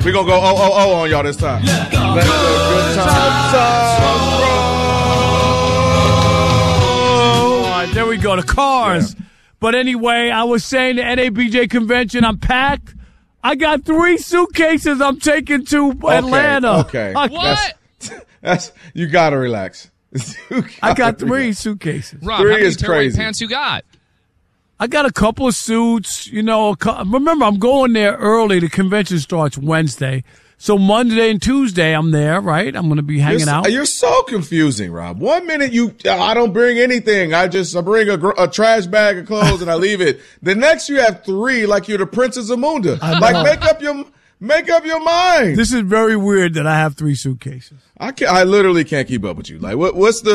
We're going to go on y'all this time. Let the good times roll. All right, there we go. The Cars. Yeah. But anyway, I was saying the NABJ convention, I'm packed. I got 3 suitcases I'm taking to Atlanta. Okay. What? That's you got to relax. I got 3 suitcases. Rob, 3 how many is crazy. pants you got? I got a couple of suits. Remember, I'm going there early. The convention starts Wednesday. So Monday and Tuesday, I'm there, right? I'm going to be hanging out. You're so confusing, Rob. 1 minute I don't bring anything. I bring a trash bag of clothes and I leave it. The next you have 3 like you're the Princess Amunda. Like make up your mind. This is very weird that I have 3 suitcases. I literally can't keep up with you. Like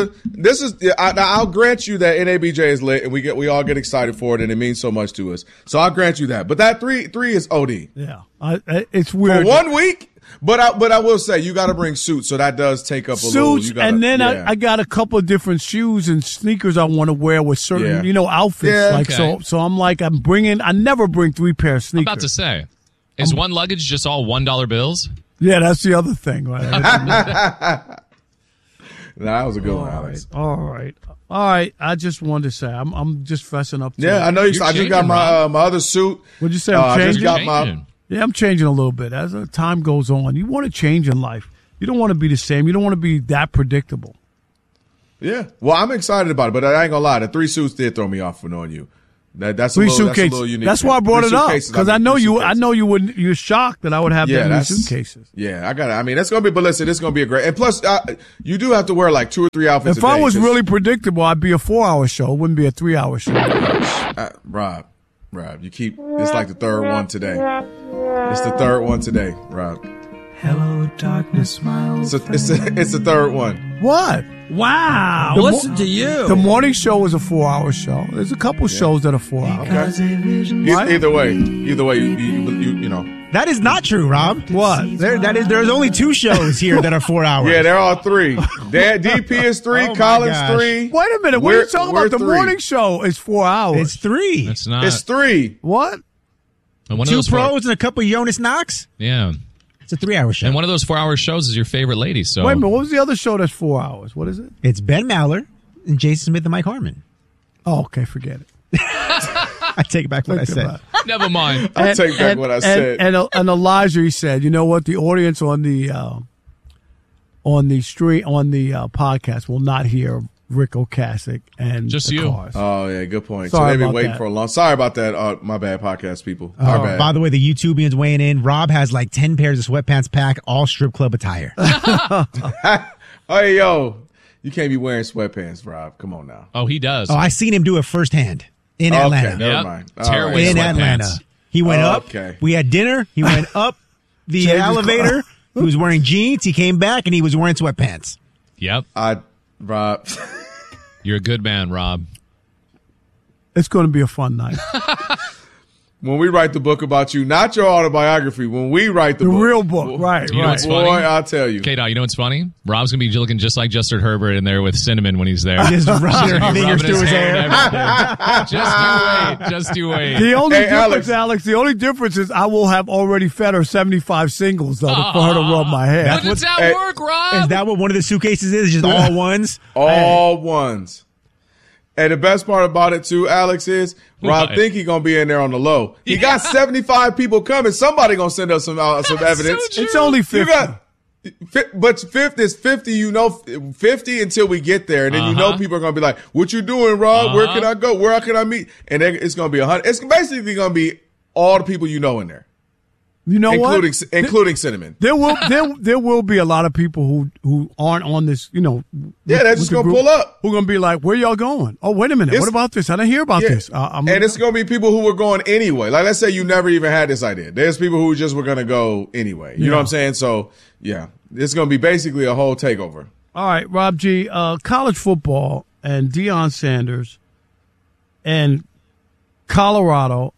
I'll grant you that NABJ is lit and we all get excited for it and it means so much to us. So I'll grant you that. But that 3 is OD. Yeah. It's weird. For 1 week? But I will say you got to bring suits, so that does take up a little. Suits, and then I got a couple of different shoes and sneakers I want to wear with certain, outfits. Yeah. Like so I'm like I never bring 3 pair of sneakers. I'm about to say, is one luggage just all $1 bills? Yeah, that's the other thing. Right? That was a good one, Alex. All right. I just wanted to say I'm just fessing up. Yeah, I know you. I just got my other suit. What'd you say? I'm changing. I just got Yeah, I'm changing a little bit. As the time goes on, you want to change in life. You don't want to be the same. You don't want to be that predictable. Yeah. Well, I'm excited about it, but I ain't gonna lie. The 3 suits did throw me off for knowing you. That's a little unique. That's why I brought it up because I know you wouldn't. You're shocked that I would have that many suitcases. Yeah, I got it. I mean, that's gonna be. But listen, it's gonna be a great. And plus, you do have to wear like 2 or 3 outfits. If I was really predictable, I'd be a 4-hour show. It wouldn't be a 3-hour show. Rob, you keep. It's like the 3rd one today. It's the 3rd one today, Rob. Hello, darkness, smiles. It's the 3rd one. What? Wow! Listen to you. The morning show is a 4-hour show. There's a couple shows that are 4 hours. Okay. Either way, you know. That is not true, Rob. What? There's only 2 shows here that are 4 hours. Yeah, they're all 3. DP is 3, Collins 3. Wait a minute. What are you talking about? The morning show is 4 hours. It's 3. It's not. It's 3. What? 2 pros and a couple of Jonas Knox? Yeah. It's a 3-hour show. And one of those 4-hour shows is your favorite lady. So wait a minute. What was the other show that's 4 hours? What is it? It's Ben Maller and Jason Smith and Mike Harmon. Oh, okay. Forget it. I take back what I said. Never mind. I take back what I said. And Elijah, he said, you know what? The audience on the podcast will not hear Rick Ocasek and just the you. Cars. Oh yeah, good point. Sorry so they've been about waiting that. for a long. Sorry about that. My bad, podcast people. Our bad. By the way, the YouTubians weighing in. Rob has like 10 pairs of sweatpants packed, all strip club attire. Hey yo, you can't be wearing sweatpants, Rob. Come on now. Oh, he does. Oh, I seen him do it firsthand in Atlanta. Okay, never mind. Tearaway In sweatpants. Atlanta, he went up. Okay. We had dinner. He went up the Changed his elevator. He was wearing jeans. He came back and he was wearing sweatpants. Yep. Rob. You're a good man, Rob. It's going to be a fun night. When we write the book about you, not your autobiography, when we write the book. Real book, right. You know what's funny? Boy, I'll tell you. K-Dot, you know what's funny? Rob's going to be looking just like Justin Herbert in there with Cinnamon when he's there. Just rubbing her fingers through his hair. Just you wait. The only difference, Alex. Alex, is I will have already fed her 75 singles, though, for her to rub my hair. How does that work, Rob? Is that what one of the suitcases is? Just all ones? All ones. And the best part about it too, Alex, is Rob What? think he gonna be in there on the low. He got 75 people coming. Somebody gonna send us some evidence. so It's only 50. But 50 is 50. 50 until we get there, and then you know people are gonna be like, "What you doing, Rob? Where can I go? Where can I meet?" And then it's gonna be 100. It's basically gonna be all the people you know in there. You know including Cinnamon. There will be a lot of people who aren't on this, Yeah, they're just going to pull up. Who are going to be like, where y'all going? Oh, wait a minute. What about this? I didn't hear about this. And it's going to be people who were going anyway. Like, let's say you never even had this idea. There's people who just were going to go anyway. You know what I'm saying? So, yeah, it's going to be basically a whole takeover. All right, Rob G., college football and Deion Sanders and Colorado,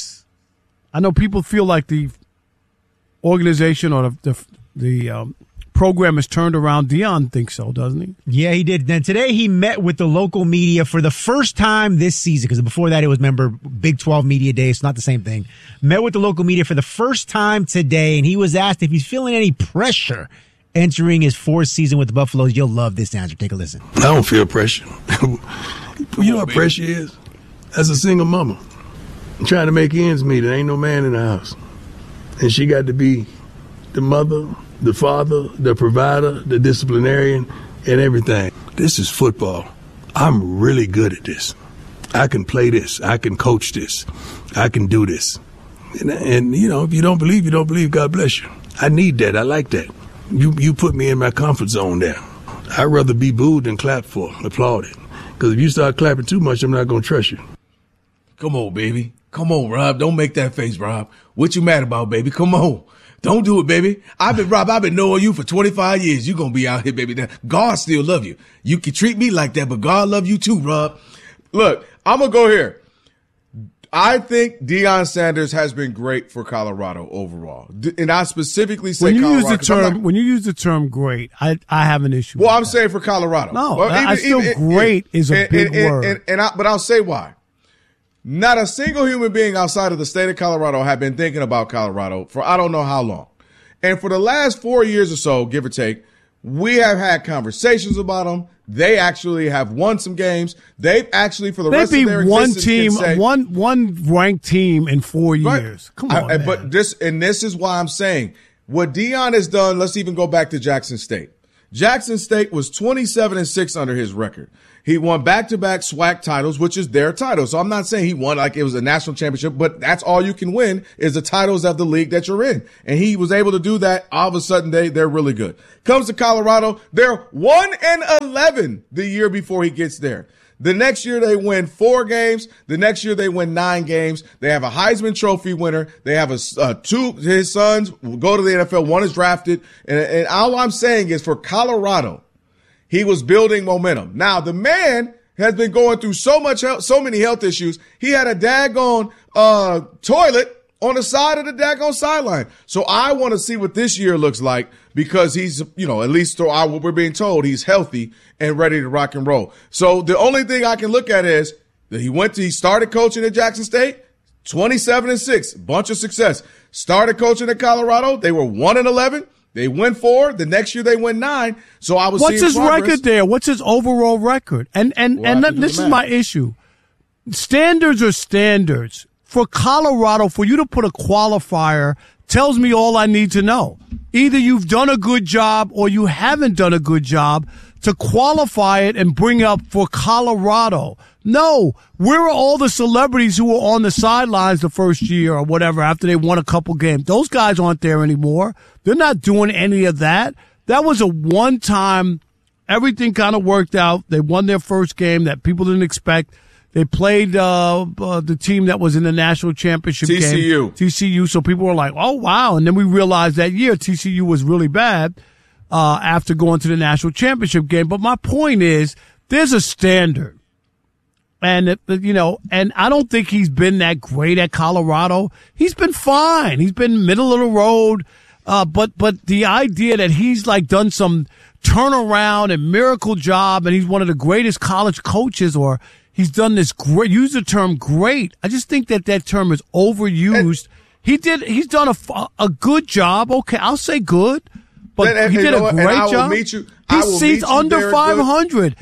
I know people feel like the organization or the program has turned around. Deion thinks so, doesn't he? Yeah, he did. Then today he met with the local media for the first time this season, because before that it was, remember, Big 12 Media Day. It's not the same thing. Met with the local media for the first time today, and he was asked if he's feeling any pressure entering his fourth season with the Buffaloes. You'll love this answer. Take a listen. I don't feel pressure. You know what pressure is? As a single mama, trying to make ends meet. There ain't no man in the house. And she got to be the mother, the father, the provider, the disciplinarian, and everything. This is football. I'm really good at this. I can play this. I can coach this. I can do this. And you know, if you don't believe, you don't believe. God bless you. I need that. I like that. You put me in my comfort zone there. I'd rather be booed than clapped for, applauded. Because if you start clapping too much, I'm not going to trust you. Come on, baby. Come on, Rob. Don't make that face, Rob. What you mad about, baby? Come on. Don't do it, baby. I've been knowing you for 25 years. You're going to be out here, baby. God still love you. You can treat me like that, but God love you too, Rob. Look, I'm going to go here. I think Deion Sanders has been great for Colorado overall. And I specifically say Colorado. When you use the term great, I have an issue. Well, I'm saying for Colorado. No, great is a big word. But I'll say why. Not a single human being outside of the state of Colorado have been thinking about Colorado for I don't know how long. And for the last 4 years or so, give or take, we have had conversations about them. They actually have won some games. They've actually, for the rest of their existence, one ranked team in 4 years. Right. Come on, man. But this is why I'm saying what Deion has done. Let's even go back to Jackson State. Jackson State was 27-6 under his record. He won back-to-back SWAC titles, which is their title. So I'm not saying he won like it was a national championship, but that's all you can win is the titles of the league that you're in. And he was able to do that. All of a sudden, they're really good. Comes to Colorado, they're 1-11 the year before he gets there. The next year they win 4 games. The next year they win 9 games. They have a Heisman Trophy winner. They have his sons go to the NFL. One is drafted. And all I'm saying is for Colorado, he was building momentum. Now, the man has been going through so many health issues. He had a daggone toilet on the side of the daggone sideline. So I want to see what this year looks like because he's, at least through what we're being told, he's healthy and ready to rock and roll. So the only thing I can look at is that he started coaching at Jackson State, 27-6, bunch of success. Started coaching at Colorado. They were 1-11. They win 4. The next year they win 9. So I was. What's his record there? What's his overall record? And this is my issue. Standards are standards. For Colorado, for you to put a qualifier tells me all I need to know. Either you've done a good job or you haven't done a good job to qualify it and bring up for Colorado. No, where are all the celebrities who were on the sidelines the first year or whatever after they won a couple games? Those guys aren't there anymore. They're not doing any of that. That was a one-time, everything kind of worked out. They won their first game that people didn't expect. They played the team that was in the national championship game. TCU. So people were like, oh, wow. And then we realized that year TCU was really bad after going to the national championship game. But my point is there's a standard. And, and I don't think he's been that great at Colorado. He's been fine. He's been middle of the road. But the idea that he's like done some turnaround and miracle job and he's one of the greatest college coaches or he's done this great, use the term great. I just think that term is overused. He's done a good job. Okay. I'll say good, but he did a great job. He's under 500,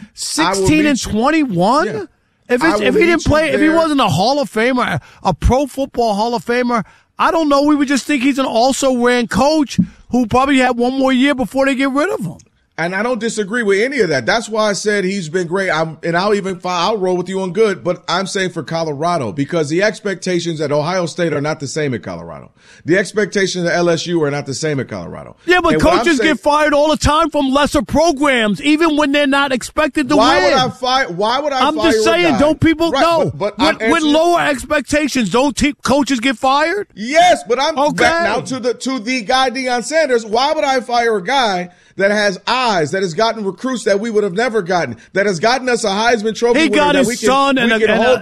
16-21. Yeah. If he didn't play, if he wasn't a Hall of Famer, a Pro Football Hall of Famer, I don't know. We would just think he's an also-ran coach who probably had one more year before they get rid of him. And I don't disagree with any of that. That's why I said he's been great. I'll roll with you on good, but I'm saying for Colorado because the expectations at Ohio State are not the same at Colorado. The expectations at LSU are not the same at Colorado. Yeah, but coaches get fired all the time from lesser programs, even when they're not expected to win. Why would I fire? I'm just saying, don't people know? But with lower expectations, don't coaches get fired? Yes, but I'm back now to the guy Deion Sanders. Why would I fire a guy that has eyes guys, that has gotten recruits that we would have never gotten, that has gotten us a Heisman Trophy he winner. Got his son and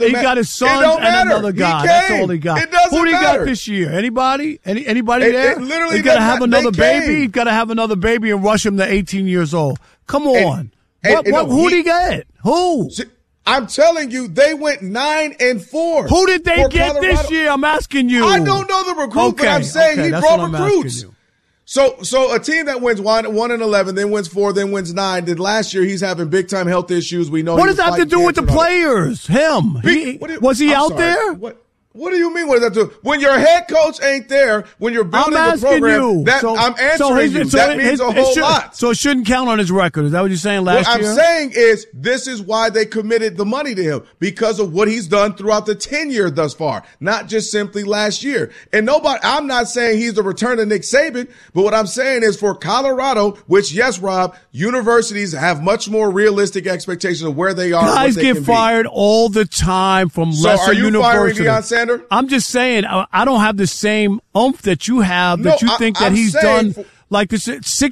another guy. That's all he got. It doesn't Who do he matter. got this year? Anybody? Anybody there? It literally He's got to have another they baby. He's got to have another baby and rush him to 18 years old. Come on. Who did he get? Who? I'm telling you, they went 9-4. Who did they get Colorado this year? I'm asking you. I don't know the recruit, but I'm saying he brought recruits. So a team that wins 1-11, then wins 4, then wins 9. Then last year he's having big time health issues. We know. What does that have to do with the players? Him? Was he out there? What do you mean? What does that do? When your head coach ain't there, when you're building the program, I'm answering you. That means a whole lot. So it shouldn't count on his record. Is that what you're saying last year? What I'm saying is this is why they committed the money to him, because of what he's done throughout the tenure thus far, not just simply last year. And I'm not saying he's the return of Nick Saban, but what I'm saying is for Colorado, which, yes, Rob, universities have much more realistic expectations of where they are. Guys get fired all the time from lesser universities. So are you firing Deion Sanders? I'm just saying, I don't have the same oomph that you have, that you think that he's done like this.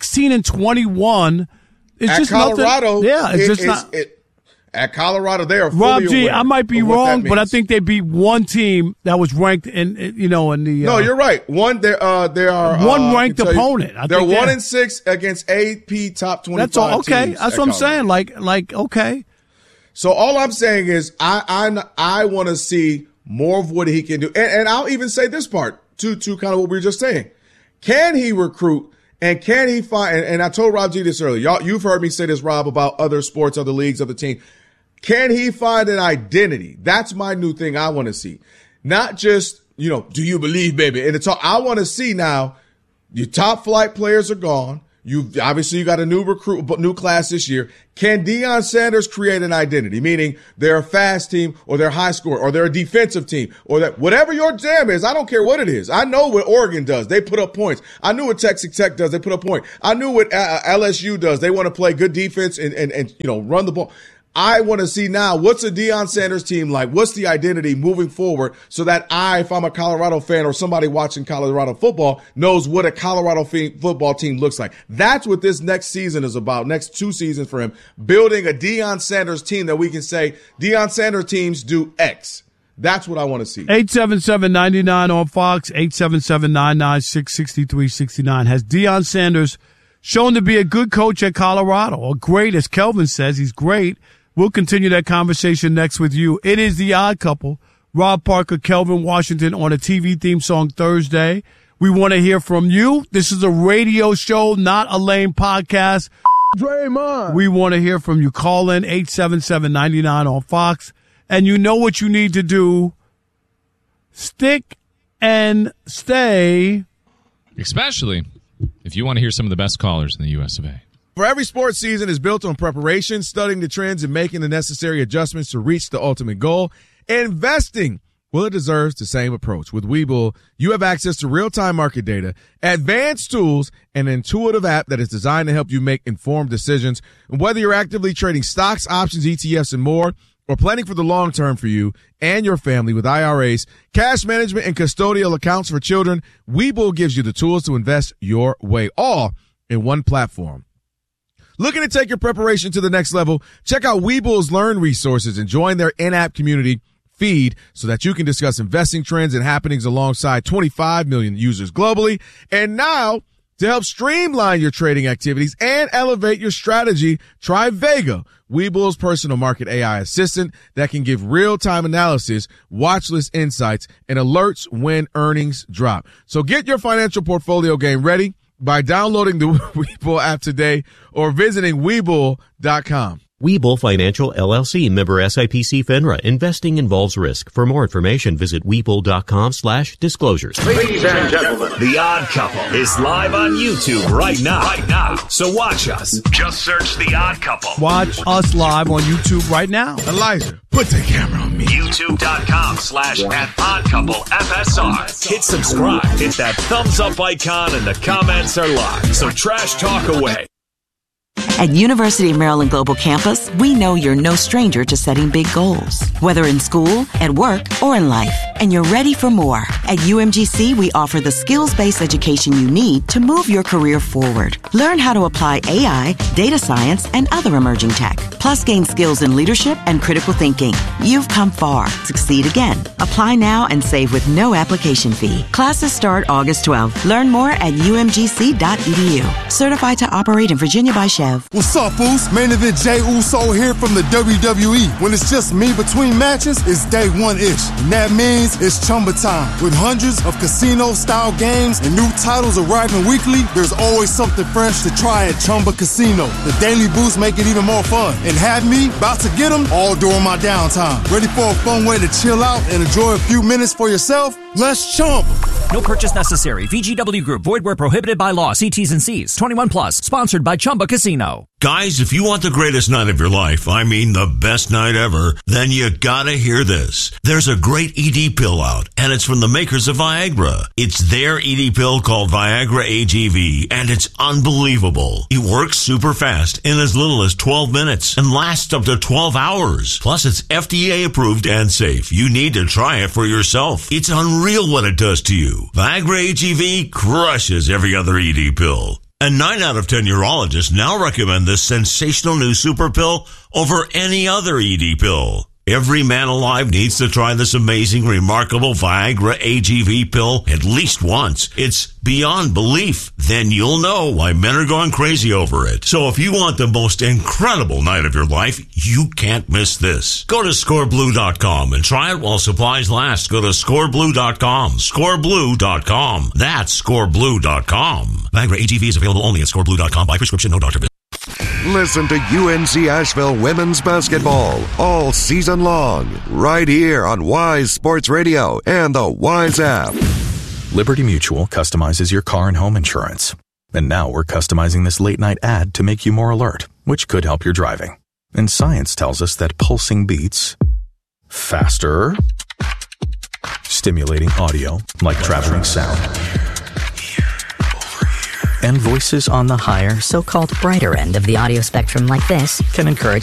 16-21 is just Colorado. Nothing. Yeah, it's just not. At Colorado, they are fully Rob G, aware I might be of what wrong, but I think they beat one team that was ranked in the. No, you're right. There are one ranked opponent. They're 1-6 against AP top 25. That's all. Okay, teams that's what I'm saying. Like okay. So all I'm saying is I want to see more of what he can do. And I'll even say this part to kind of what we were just saying. Can he recruit and can he find, and I told Rob G this earlier, you've heard me say this, Rob, about other sports, other leagues, other teams. Can he find an identity? That's my new thing I want to see. Not just, do you believe, baby? And I want to see now, your top flight players are gone. You got a new class this year. Can Deion Sanders create an identity? Meaning they're a fast team, or they're high score, or they're a defensive team, or that whatever your jam is. I don't care what it is. I know what Oregon does. They put up points. I knew what Texas Tech does. They put up points. I knew what LSU does. They want to play good defense and run the ball. I want to see now, what's a Deion Sanders team like? What's the identity moving forward so that if I'm a Colorado fan or somebody watching Colorado football, knows what a Colorado football team looks like. That's what this next season is about, next 2 seasons for him, building a Deion Sanders team that we can say Deion Sanders teams do X. That's what I want to see. 877-99 on Fox, 877-996-6369. Has Deion Sanders shown to be a good coach at Colorado? Or great, as Kelvin says, he's great. We'll continue that conversation next with you. It is The Odd Couple. Rob Parker, Kelvin Washington on a TV theme song Thursday. We want to hear from you. This is a radio show, not a lame podcast. Draymond. We want to hear from you. Call in 877-99 on Fox. And you know what you need to do. Stick and stay. Especially if you want to hear some of the best callers in the US of A. For every sports season is built on preparation, studying the trends, and making the necessary adjustments to reach the ultimate goal. Investing, well, it deserves the same approach. With Webull, you have access to real-time market data, advanced tools, and an intuitive app that is designed to help you make informed decisions. And whether you're actively trading stocks, options, ETFs, and more, or planning for the long term for you and your family with IRAs, cash management, and custodial accounts for children, Webull gives you the tools to invest your way, all in one platform. Looking to take your preparation to the next level? Check out Webull's Learn resources and join their in-app community feed so that you can discuss investing trends and happenings alongside 25 million users globally. And now, to help streamline your trading activities and elevate your strategy, try Vega, Webull's personal market AI assistant that can give real-time analysis, watch list insights, and alerts when earnings drop. So get your financial portfolio game ready by downloading the Webull app today or visiting Webull.com. Webull Financial LLC, member SIPC FINRA. Investing involves risk. For more information, visit Webull.com/disclosures. Ladies and gentlemen, The Odd Couple is live on YouTube right now. So watch us. Just search The Odd Couple. Watch us live on YouTube right now. Elijah, put the camera on me. YouTube.com/@OddCoupleFSR. Hit subscribe. Hit that thumbs up icon and the comments are live. So trash talk away. At University of Maryland Global Campus, we know you're no stranger to setting big goals, whether in school, at work, or in life, and you're ready for more. At UMGC, we offer the skills-based education you need to move your career forward. Learn how to apply AI, data science, and other emerging tech, plus gain skills in leadership and critical thinking. You've come far. Succeed again. Apply now and save with no application fee. Classes start August 12th. Learn more at umgc.edu. Certified to operate in Virginia by Chev. What's up, Foos? Main event Jey Uso here from the WWE. When it's just me between matches, it's day one-ish. And that means it's Chumba time. With hundreds of casino-style games and new titles arriving weekly, there's always something fresh to try at Chumba Casino. The daily boosts make it even more fun. And have me about to get them all during my downtime. Ready for a fun way to chill out and enjoy a few minutes for yourself? Let's Chumba. No purchase necessary. VGW Group. Void where prohibited by law. See T's and C's. 21 plus. Sponsored by Chumba Casino. Guys, if you want the greatest night of your life, I mean the best night ever, then you gotta hear this. There's a great ED pill out, and it's from the makers of Viagra. It's their ED pill called Viagra AGV, and it's unbelievable. It works super fast in as little as 12 minutes and lasts up to 12 hours. Plus, it's FDA approved and safe. You need to try it for yourself. It's unreal what it does to you. Viagra AGV crushes every other ED pill. And 9 out of 10 urologists now recommend this sensational new super pill over any other ED pill. Every man alive needs to try this amazing, remarkable Viagra AGV pill at least once. It's beyond belief. Then you'll know why men are going crazy over it. So if you want the most incredible night of your life, you can't miss this. Go to scoreblue.com and try it while supplies last. Go to scoreblue.com. Scoreblue.com. That's scoreblue.com. Viagra AGV is available only at scoreblue.com by prescription, no doctor visit. Listen to UNC Asheville women's basketball all season long, right here on Wise Sports Radio and the Wise app. Liberty Mutual customizes your car and home insurance. And now we're customizing this late-night ad to make you more alert, which could help your driving. And science tells us that pulsing beats faster, stimulating audio like traveling sound, and voices on the higher, so-called brighter end of the audio spectrum like this can encourage